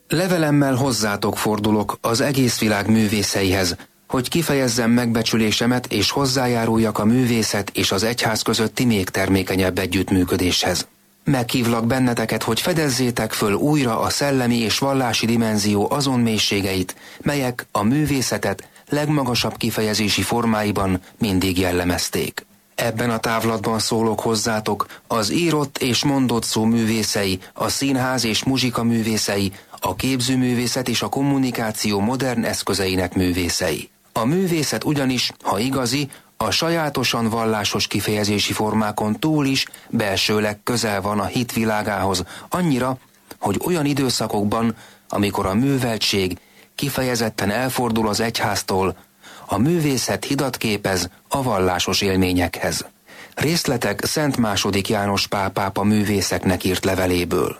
Levelemmel hozzátok fordulok az egész világ művészeihez, hogy kifejezzem megbecsülésemet és hozzájáruljak a művészet és az egyház közötti még termékenyebb együttműködéshez. Meghívlak benneteket, hogy fedezzétek föl újra a szellemi és vallási dimenzió azon mélységeit, melyek a művészetet legmagasabb kifejezési formáiban mindig jellemezték. Ebben a távlatban szólok hozzátok az írott és mondott szó művészei, a színház és muzsika művészei, a képzőművészet és a kommunikáció modern eszközeinek művészei. A művészet ugyanis, ha igazi, a sajátosan vallásos kifejezési formákon túl is belsőleg közel van a hit világához, annyira, hogy olyan időszakokban, amikor a műveltség kifejezetten elfordul az egyháztól, a művészet hidat képez a vallásos élményekhez. Részletek Szent II. János Pál pápa művészeknek írt leveléből.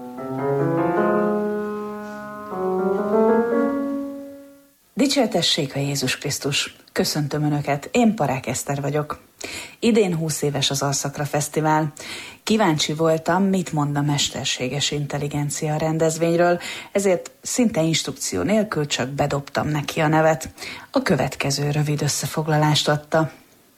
Dicsértessék a Jézus Krisztus! Köszöntöm Önöket, én Parák Eszter vagyok. Idén 20 éves az Arszakra Fesztivál. Kíváncsi voltam, mit mond a mesterséges intelligencia rendezvényről, ezért szinte instrukció nélkül csak bedobtam neki a nevet. A következő rövid összefoglalást adta.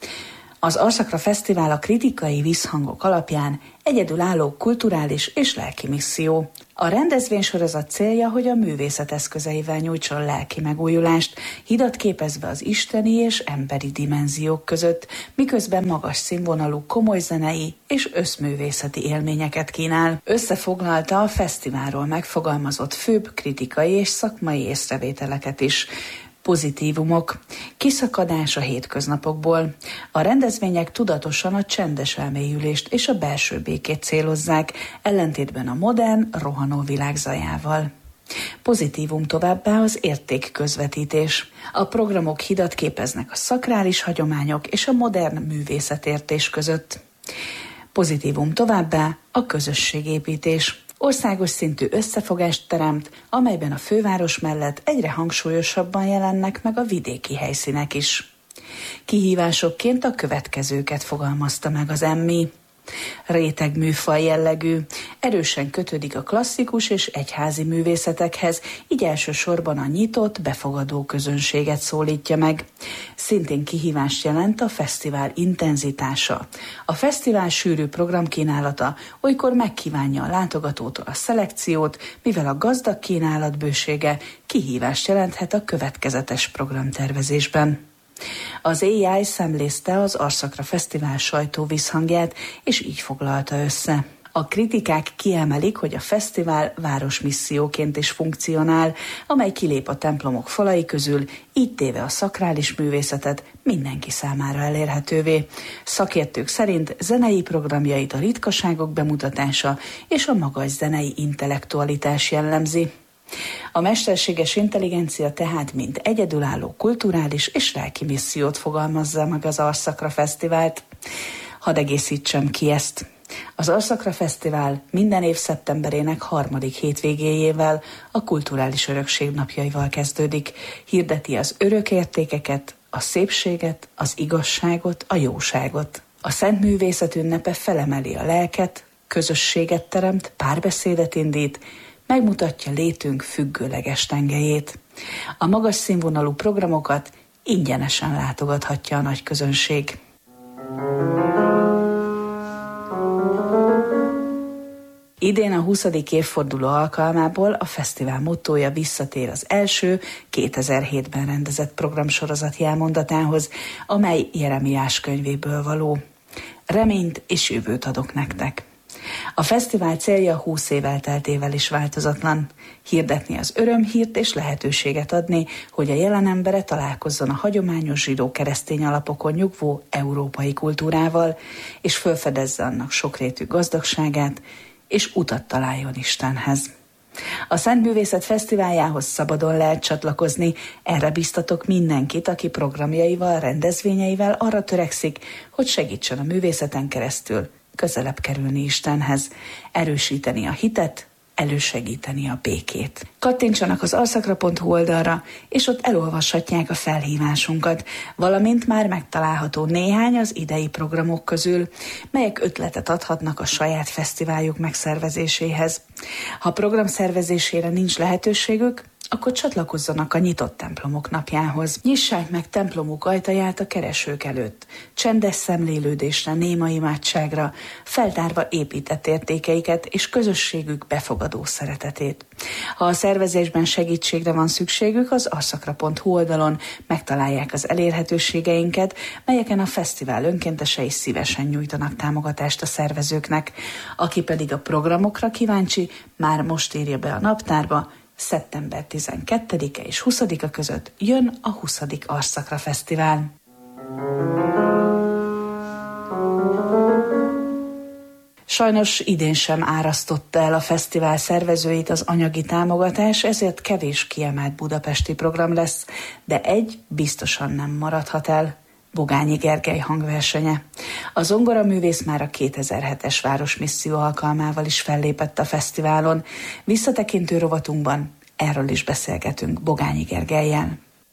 Az Arszakra Fesztivál a kritikai visszhangok alapján egyedülálló kulturális és lelki misszió. A rendezvénysorozat célja, hogy a művészet eszközeivel nyújtson lelki megújulást, hidat képezve az isteni és emberi dimenziók között, miközben magas színvonalú komoly zenei és összművészeti élményeket kínál. Összefoglalta a fesztiválról megfogalmazott főbb kritikai és szakmai észrevételeket is. Pozitívumok, kiszakadás a hétköznapokból. A rendezvények tudatosan a csendes elmélyülést és a belső békét célozzák, ellentétben a modern, rohanó világ zajával. Pozitívum továbbá az értékközvetítés. A programok hidat képeznek a szakrális hagyományok és a modern művészetértés között. Pozitívum továbbá a közösségépítés. Országos szintű összefogást teremt, amelyben a főváros mellett egyre hangsúlyosabban jelennek meg a vidéki helyszínek is. Kihívásokként a következőket fogalmazta meg az EMMI. Réteg műfaj jellegű, erősen kötődik a klasszikus és egyházi művészetekhez, így elsősorban a nyitott, befogadó közönséget szólítja meg. Szintén kihívást jelent a fesztivál intenzitása. A fesztivál sűrű programkínálata olykor megkívánja a látogatótól a szelekciót, mivel a gazdag kínálat bősége kihívást jelenthet a következetes programtervezésben. Az AI szemlézte az Arszakra Fesztivál sajtó visszhangját, és így foglalta össze. A kritikák kiemelik, hogy a fesztivál városmisszióként is funkcionál, amely kilép a templomok falai közül, így téve a szakrális művészetet mindenki számára elérhetővé. Szakértők szerint zenei programjait a ritkaságok bemutatása és a magas zenei intellektualitás jellemzi. A mesterséges intelligencia tehát mint egyedülálló kulturális és lelki missziót fogalmazza meg az Arszakra Fesztivált. Hadd egészítsem ki ezt. Az Arszakra Fesztivál minden év szeptemberének 3. hétvégéjével, a kulturális örökség napjaival kezdődik. Hirdeti az örök értékeket, a szépséget, az igazságot, a jóságot. A szent művészet ünnepe felemeli a lelket, közösséget teremt, párbeszédet indít, megmutatja létünk függőleges tengelyét. A magas színvonalú programokat ingyenesen látogathatja a nagy közönség. Idén a 20. évforduló alkalmából a fesztivál mottója visszatér az első 2007-ben rendezett programsorozat jelmondatához, amely Jeremiás könyvéből való. Reményt és jövőt adok nektek. A fesztivál célja 20 év elteltével is változatlan. Hirdetni az örömhírt és lehetőséget adni, hogy a jelen embere találkozzon a hagyományos zsidó-keresztény alapokon nyugvó európai kultúrával, és felfedezze annak sokrétű gazdagságát, és utat találjon Istenhez. A Szent Művészet Fesztiváljához szabadon lehet csatlakozni, erre biztatok mindenkit, aki programjaival, rendezvényeivel arra törekszik, hogy segítsen a művészeten keresztül közelebb kerülni Istenhez, erősíteni a hitet elősegíteni a békét. Kattintsanak az alszakra.hu oldalra, és ott elolvashatják a felhívásunkat, valamint már megtalálható néhány az idei programok közül, melyek ötletet adhatnak a saját fesztiváljuk megszervezéséhez. Ha program szervezésére nincs lehetőségük, akkor csatlakozzanak a Nyitott Templomok napjához. Nyissák meg templomuk ajtaját a keresők előtt, csendes szemlélődésre, néma imádságra, feltárva épített értékeiket és közösségük befogadó szeretetét. Ha a szervezésben segítségre van szükségük, az alszakra.hu oldalon megtalálják az elérhetőségeinket, melyeken a fesztivál önkéntesei szívesen nyújtanak támogatást a szervezőknek. Aki pedig a programokra kíváncsi, már most írja be a naptárba, szeptember 12-e és 20-a között jön a 20. Arszakra Fesztivál. Sajnos idén sem árasztotta el a fesztivál szervezőit az anyagi támogatás, ezért kevés kiemelt budapesti program lesz, de egy biztosan nem maradhat el: Bogányi Gergely hangversenye. A zongoraművész már a 2007-es Városmisszió alkalmával is fellépett a fesztiválon. Visszatekintő rovatunkban erről is beszélgetünk Bogányi Gergellyel.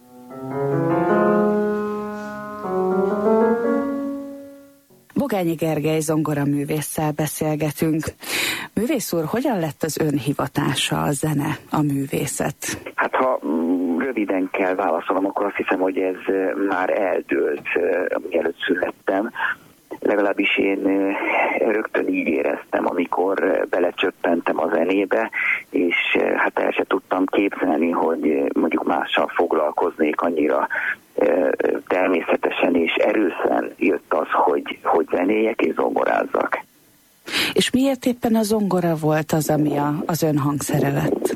Bogányi Gergely zongoraművésszel beszélgetünk. Művész úr, hogyan lett az ön hivatása a zene, a művészet? Hát ha röviden kell válaszolnom, akkor azt hiszem, hogy ez már eldőlt, mielőtt születtem. Legalábbis én rögtön így éreztem, amikor belecsöppentem a zenébe, és hát el se tudtam képzelni, hogy mondjuk mással foglalkoznék, annyira természetesen és erősen jött az, hogy zenéjek és zongorázzak. És miért éppen a zongora volt az, ami az ön hangszere lett?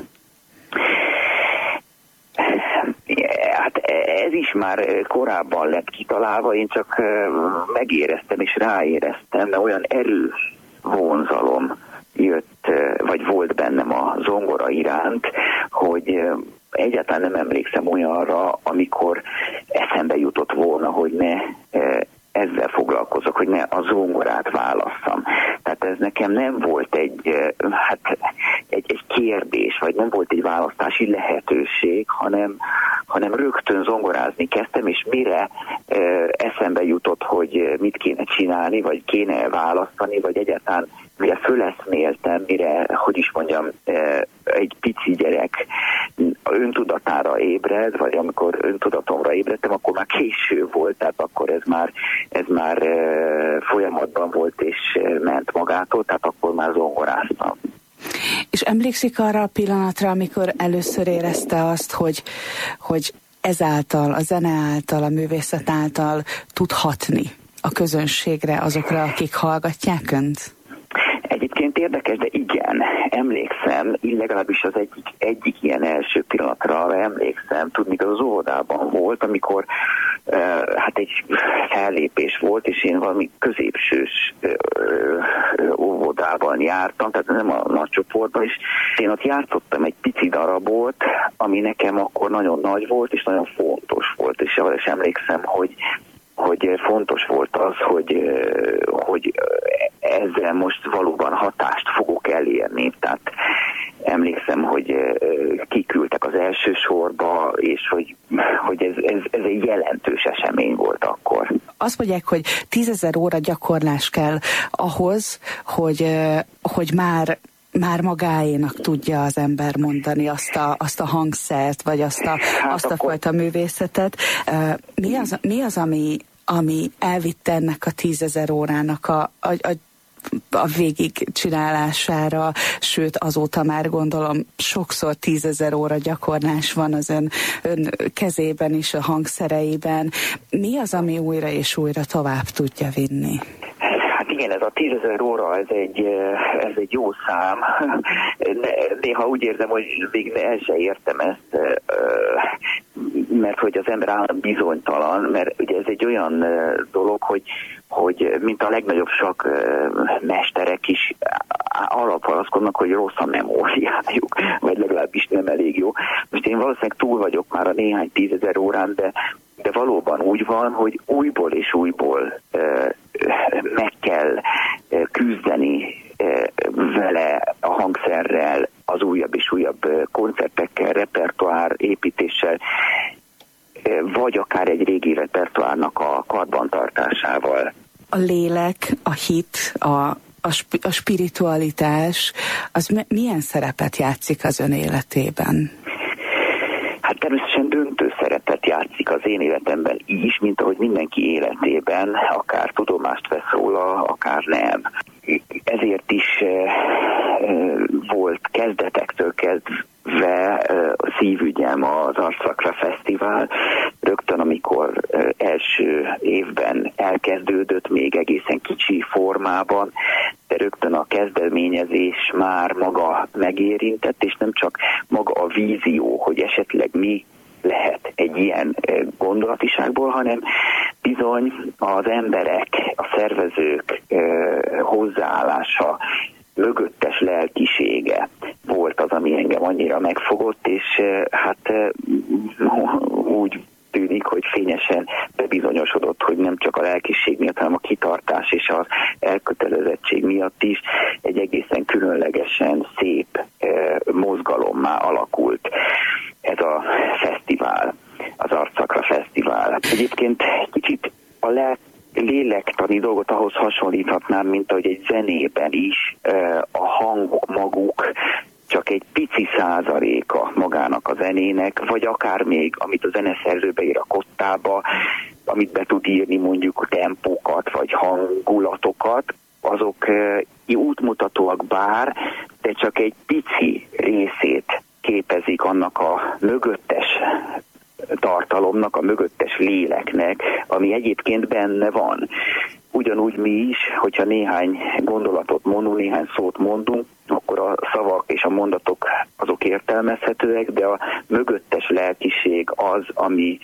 Hát ez is már korábban lett kitalálva, én csak megéreztem és ráéreztem, de olyan erős vonzalom jött, vagy volt bennem a zongora iránt, hogy egyáltalán nem emlékszem olyanra, amikor eszembe jutott volna, hogy ne ezzel foglalkozok, hogy ne a zongorát válasszam. Tehát ez nekem nem volt egy kérdés, vagy nem volt egy választási lehetőség, hanem rögtön zongorázni kezdtem, és mire eszembe jutott, hogy mit kéne csinálni, vagy kéne választani, vagy egyáltalán mire föleszméltem, mire, egy pici gyerek öntudatára ébred, vagy amikor öntudatomra ébredtem, akkor már késő volt, tehát akkor ez már folyamatban volt és ment magától, tehát akkor már zongoráztam. És emlékszik arra a pillanatra, amikor először érezte azt, hogy ezáltal, a zene által, a művészet által tud hatni a közönségre, azokra, akik hallgatják önt? Egyébként érdekes, de igen, emlékszem, legalábbis az egyik ilyen első pillanatra emlékszem, tudni, az óvodában volt, amikor egy fellépés volt, és én valami középsős óvodában jártam, tehát nem a nagy csoportban, és én ott játszottam egy pici darabot, ami nekem akkor nagyon nagy volt, és nagyon fontos volt, és emlékszem, hogy fontos volt az, hogy ezzel most valóban hatást fogok elérni. Tehát emlékszem, hogy kiküldtek az első sorba, és hogy ez egy jelentős esemény volt akkor. Azt mondják, hogy 10 000 óra gyakorlás kell ahhoz, hogy már magáénak tudja az ember mondani azt a hangszert, vagy azt a fajta művészetet. Mi az, ami elvitte ennek a 10 000 órának a végigcsinálására, sőt azóta már gondolom sokszor 10 000 óra gyakorlás van az ön kezében is, a hangszereiben. Mi az, ami újra és újra tovább tudja vinni? Hát igen, ez a 10 000 óra, ez egy jó szám. Néha úgy érzem, hogy még el se értem ezt, mert hogy az ember állandóan bizonytalan, mert ugye ez egy olyan dolog, hogy mint a legnagyobb sakk mesterek is arra panaszkodnak, hogy rossz a memóriájuk, vagy legalábbis nem elég jó. Most én valószínűleg túl vagyok már a néhány 10 000 órán, de valóban úgy van, hogy újból és újból meg kell küzdeni vele, a hangszerrel, az újabb és újabb koncertekkel, repertoár építéssel, vagy akár egy régi repertoárnak a karbantartásával. A lélek, a hit, a spiritualitás, az milyen szerepet játszik az ön életében? Hát természetesen döntő szerepet játszik az én életemben is, mint ahogy mindenki életében, akár tudomást vesz róla, akár nem. Ezért is volt kezdetektől kezdve szívügyem az Arcszakra Fesztivál. Rögtön, amikor első évben elkezdődött, még egészen kicsi formában, de rögtön a kezdeményezés már maga megérintett, és nem csak maga a vízió, hogy esetleg mi lehet egy ilyen gondolatiságból, hanem bizony az emberek, a szervezők hozzáállása, mögöttes lelkisége volt az, ami engem annyira megfogott, és hát úgy tűnik, hogy fényesen bebizonyosodott, hogy nem csak a lelkiség miatt, hanem a kitartás és az elkötelezettség miatt is egy egészen különlegesen szép mozgalommá alakult ez a fesztivál, az Arcszakra Fesztivál. Egyébként kicsit a lélektani dolgot ahhoz hasonlíthatnám, mint ahogy egy zenében is a hangok maguk csak egy pici százaléka magának a zenének, vagy akár még, amit a zeneszerző beír a kottába, amit be tud írni mondjuk tempókat, vagy hangulatokat, azok útmutatóak bár, de csak egy pici részét képezik annak a mögöttes tartalomnak, a mögöttes léleknek, ami egyébként benne van. Ugyanúgy mi is, hogyha néhány gondolatot mondunk, néhány szót mondunk, akkor a szavak és a mondatok azok értelmezhetőek, de a mögöttes lelkiség az, ami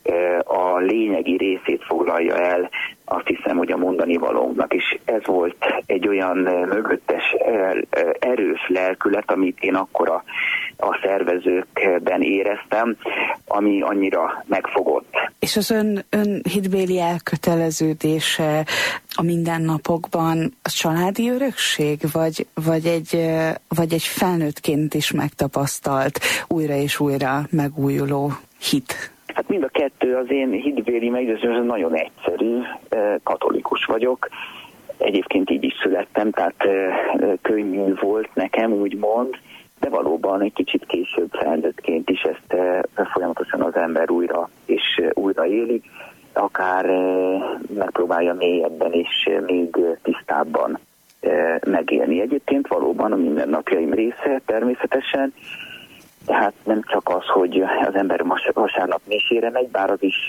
a lényegi részét foglalja el, azt hiszem, hogy a mondani valónknak. És ez volt egy olyan mögöttes erős lelkület, amit én akkor a szervezőkben éreztem, ami annyira megfogott. És az ön hitbéli elköteleződése a mindennapokban a családi örökség, vagy egy felnőttként is megtapasztalt, újra és újra megújuló hit? Hát mind a kettő. Az én hitbéli meggyőződésem nagyon egyszerű, katolikus vagyok. Egyébként így is születtem, tehát könnyű volt nekem, úgymond, de valóban egy kicsit később felnőttként is ezt folyamatosan az ember újra és újra éli, akár megpróbálja mélyebben és még tisztábban megélni. Egyébként valóban a mindennapjaim része természetesen, tehát nem csak az, hogy az ember vasárnap misére megy, bár az is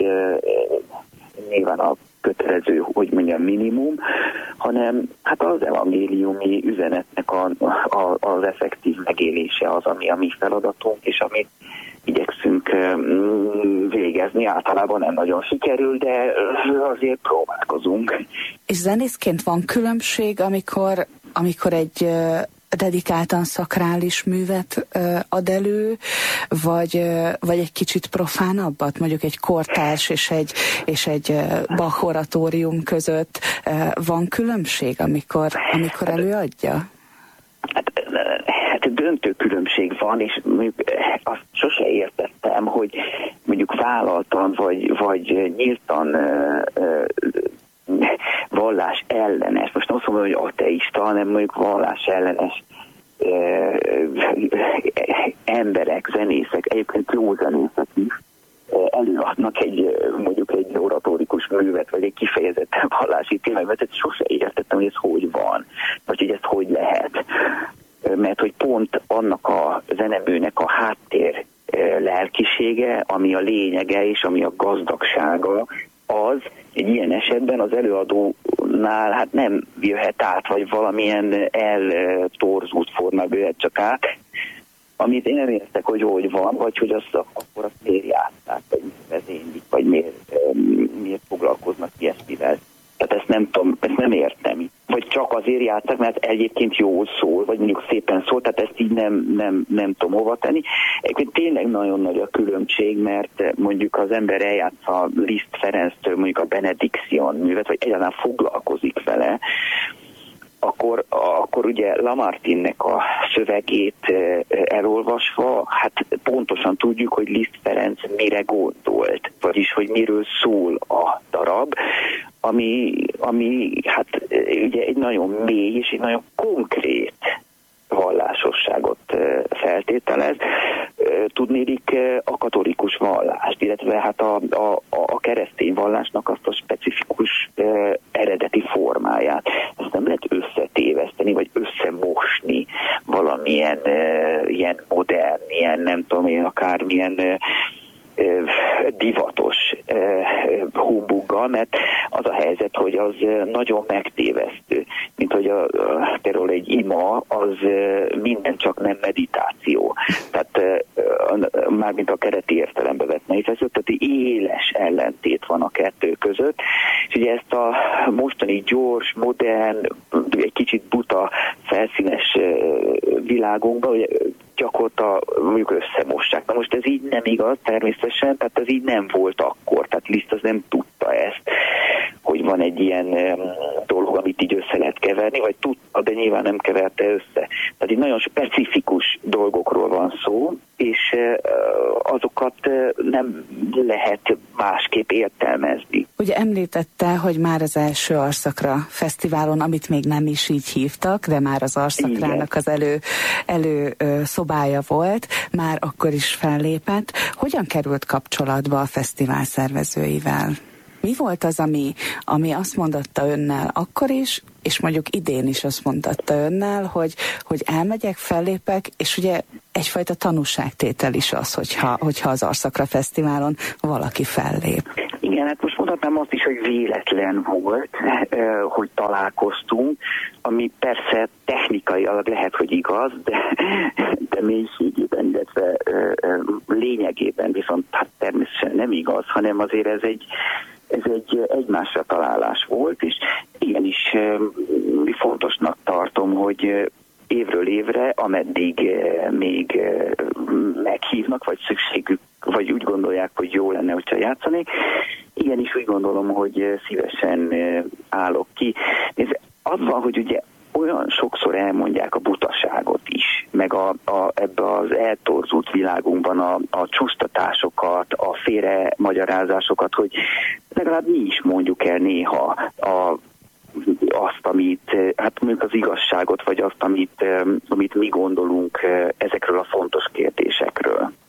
nyilván a kötelező, hogy mondjam, minimum, hanem hát az evangéliumi üzenetnek az effektív megélése az, ami a mi feladatunk, és amit igyekszünk végezni. Általában nem nagyon sikerül, de azért próbálkozunk. És zenészként van különbség, amikor egy dedikáltan szakrális művet ad elő, vagy egy kicsit profánabbat, mondjuk egy kortárs és egy Bach oratórium között van különbség, amikor előadja? Hát döntő különbség van, és mondjuk azt sose értettem, hogy mondjuk vállaltan vagy nyíltan vallás ellenes, most nem azt mondom, hogy ateista, hanem mondjuk vallás ellenes emberek, zenészek, egyébként jó zenészek is előadnak mondjuk egy oratórikus művet, vagy egy kifejezetten vallási témát, tehát sose értettem, hogy ez hogy van, vagy hogy ez hogy lehet. Mert hogy pont annak a zeneműnek a háttér lelkisége, ami a lényege és ami a gazdagsága, az egy ilyen esetben az előadónál hát nem jöhet át, vagy valamilyen eltorzult formában jöhet csak át, amit én nem értek, hogy van, vagy hogy akkor azt miért játszák, vagy miért vezénylik, vagy miért foglalkoznak ilyesmivel. Tehát ezt nem tudom, ezt nem értem. Vagy csak azért játszák, mert egyébként jól szól, vagy mondjuk szépen szól, tehát ezt így nem tudom hova tenni. Egyébként tényleg nagyon nagy a különbség, mert mondjuk az ember eljátsza Liszt Ferenctől mondjuk a Benediction művet, vagy egyáltalán foglalkozik vele, akkor ugye Lamartinenek a szövegét elolvasva, hát pontosan tudjuk, hogy Liszt Ferenc mire gondolt, vagyis hogy miről szól a darab, ami hát ugye egy nagyon mély és egy nagyon konkrét vallásosságot feltételez. Tudnélik a katolikus vallást, illetve hát a keresztény vallásnak azt a specifikus eredeti formáját. Ezt nem lehet összetéveszteni, vagy összemosni valamilyen ilyen modern, ilyen nem tudom én, akármilyen divatos humbuggal, mert az a helyzet, hogy az nagyon megtévesztő, mint hogy például egy ima, az minden csak nem meditáció. Tehát mármint a kereti értelembe vett nehézfeszült, tehát éles ellentét van a kettő között, és ugye ezt a mostani gyors, modern, egy kicsit buta, felszínes világunkban, ugye gyakorta mondjuk összemossák. Na most ez így nem igaz természetesen, tehát ez így nem volt akkor, tehát Liszt az nem tudta ezt, hogy van egy ilyen dolog, amit így össze lehet keverni, vagy tudta, de nyilván nem keverte össze. Tehát így nagyon specifikus dolgokról van szó, és azokat nem lehet másképp értelmezni. Ugye említette, hogy már az első Arszakra fesztiválon, amit még nem is így hívtak, de már az Arszakrának az elő szobája volt, már akkor is fellépett. Hogyan került kapcsolatba a fesztivál szervezőivel? Mi volt az, ami azt mondatta önnel akkor is, és mondjuk idén is azt mondatta önnel, hogy elmegyek, fellépek, és ugye egyfajta tanúságtétel is az, hogyha az Arszakra fesztiválon valaki fellép. Igen, hát most mondhatnám azt is, hogy véletlen volt, hogy találkoztunk, ami persze technikailag lehet, hogy igaz, de mélységében, illetve lényegében viszont hát természetesen nem igaz, hanem azért ez egy egymásra találás volt, és igenis fontosnak tartom, hogy évről évre, ameddig még meghívnak, vagy szükségük, vagy úgy gondolják, hogy jó lenne, hogyha játszanék, igenis úgy gondolom, hogy szívesen állok ki. Az van, hogy ugye olyan sokszor elmondják a butaságot is, meg ebbe az eltorzult világunkban a csúsztatásokat, a félre magyarázásokat, hogy legalább mi is mondjuk el néha azt, amit, hát mondjuk az igazságot, vagy azt, amit mi gondolunk ezekről a fontos kérdésekről.